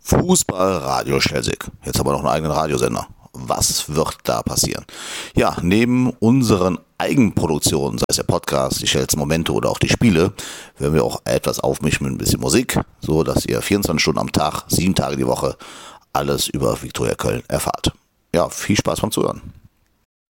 Fußball Radio Schelsig. Jetzt haben wir noch einen eigenen Radiosender. Was wird da passieren? Ja, neben unseren Eigenproduktionen, sei es der Podcast, die Schels Momente oder auch die Spiele, werden wir auch etwas aufmischen mit ein bisschen Musik, so dass ihr 24 Stunden am Tag, 7 Tage die Woche alles über Viktoria Köln erfahrt. Ja, viel Spaß beim Zuhören.